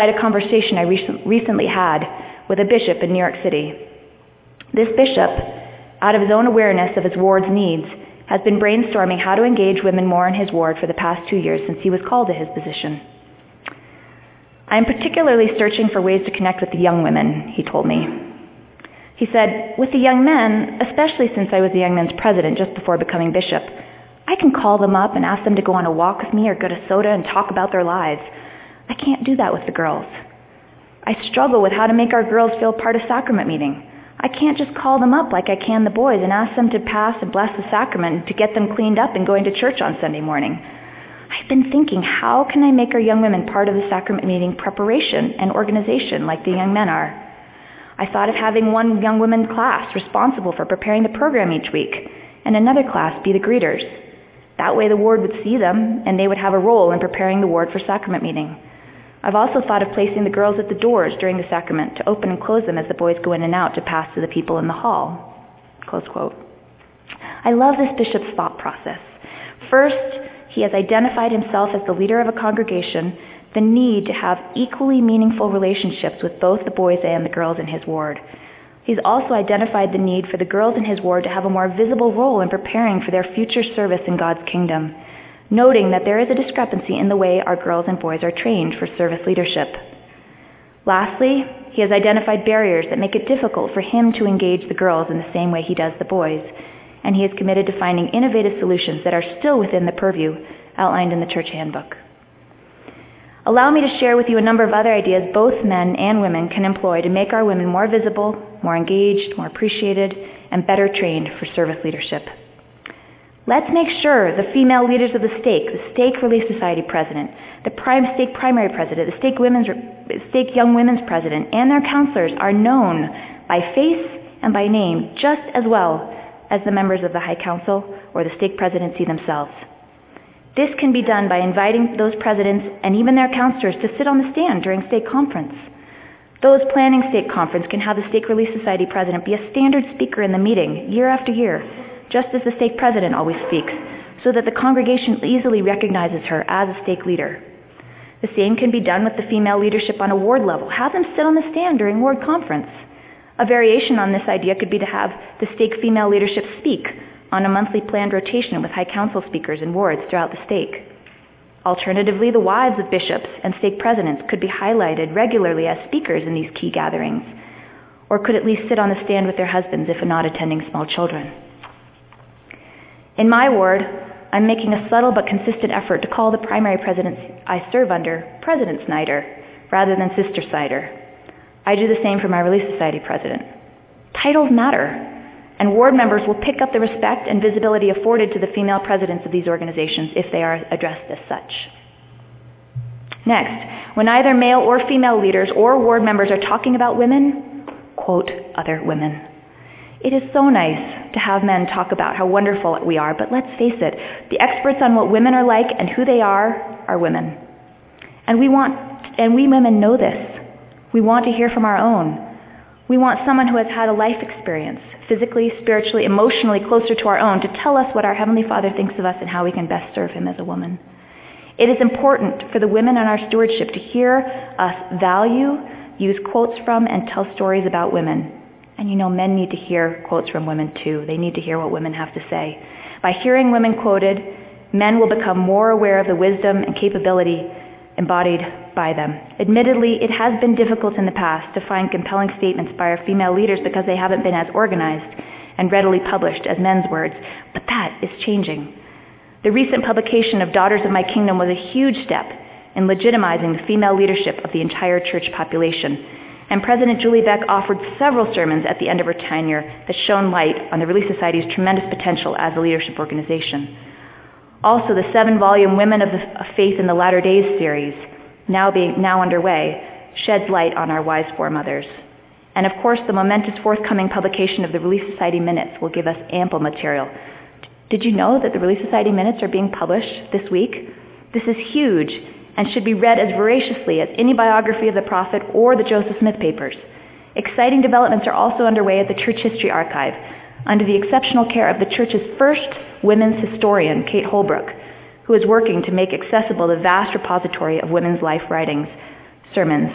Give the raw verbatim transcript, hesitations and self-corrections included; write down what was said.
a conversation I recent, recently had with a bishop in New York City. This bishop, out of his own awareness of his ward's needs, has been brainstorming how to engage women more in his ward for the past two years since he was called to his position. I am particularly searching for ways to connect with the young women, he told me. He said, with the young men, especially since I was the young men's president just before becoming bishop, I can call them up and ask them to go on a walk with me or go to soda and talk about their lives. I can't do that with the girls. I struggle with how to make our girls feel part of sacrament meeting. I can't just call them up like I can the boys and ask them to pass and bless the sacrament to get them cleaned up and going to church on Sunday morning. I've been thinking, how can I make our young women part of the sacrament meeting preparation and organization like the young men are? I thought of having one young women class responsible for preparing the program each week and another class be the greeters. That way the ward would see them and they would have a role in preparing the ward for sacrament meeting. I've also thought of placing the girls at the doors during the sacrament to open and close them as the boys go in and out to pass to the people in the hall. Close quote. I love this bishop's thought process. First, he has identified himself as the leader of a congregation, the need to have equally meaningful relationships with both the boys and the girls in his ward. He's also identified the need for the girls in his ward to have a more visible role in preparing for their future service in God's kingdom, noting that there is a discrepancy in the way our girls and boys are trained for service leadership. Lastly, he has identified barriers that make it difficult for him to engage the girls in the same way he does the boys, and he is committed to finding innovative solutions that are still within the purview outlined in the church handbook. Allow me to share with you a number of other ideas both men and women can employ to make our women more visible, more engaged, more appreciated, and better trained for service leadership. Let's make sure the female leaders of the stake, the Stake Relief Society president, the prime stake primary president, the stake women's, stake young women's president, and their counselors are known by face and by name just as well as the members of the High Council or the stake presidency themselves. This can be done by inviting those presidents and even their counselors to sit on the stand during stake conference. Those planning stake conference can have the Stake Relief Society president be a standard speaker in the meeting year after year, just as the stake president always speaks, so that the congregation easily recognizes her as a stake leader. The same can be done with the female leadership on a ward level. Have them sit on the stand during ward conference. A variation on this idea could be to have the stake female leadership speak on a monthly planned rotation with High Council speakers in wards throughout the stake. Alternatively, the wives of bishops and stake presidents could be highlighted regularly as speakers in these key gatherings, or could at least sit on the stand with their husbands if not attending small children. In my ward, I'm making a subtle but consistent effort to call the primary presidents I serve under President Snyder rather than Sister Snyder. I do the same for my Relief Society president. Titles matter, and ward members will pick up the respect and visibility afforded to the female presidents of these organizations if they are addressed as such. Next, when either male or female leaders or ward members are talking about women, quote other women. It is so nice to have men talk about how wonderful we are, but let's face it, the experts on what women are like and who they are are women. And we want, and we women know this. We want to hear from our own. We want someone who has had a life experience, physically, spiritually, emotionally closer to our own, to tell us what our Heavenly Father thinks of us and how we can best serve Him as a woman. It is important for the women on our stewardship to hear us value, use quotes from, and tell stories about women. And you know, men need to hear quotes from women too. They need to hear what women have to say. By hearing women quoted, men will become more aware of the wisdom and capability embodied by them. Admittedly, it has been difficult in the past to find compelling statements by our female leaders because they haven't been as organized and readily published as men's words, but that is changing. The recent publication of Daughters of My Kingdom was a huge step in legitimizing the female leadership of the entire church population, and President Julie Beck offered several sermons at the end of her tenure that shone light on the Relief Society's tremendous potential as a leadership organization. Also, the seven-volume Women of, the, of Faith in the Latter Days series, now being now underway, sheds light on our wise foremothers. And of course, the momentous forthcoming publication of the Relief Society Minutes will give us ample material. Did you know that the Relief Society Minutes are being published this week? This is huge and should be read as voraciously as any biography of the prophet or the Joseph Smith papers. Exciting developments are also underway at the Church History Archive, under the exceptional care of the Church's first women's historian, Kate Holbrook, who is working to make accessible the vast repository of women's life writings, sermons,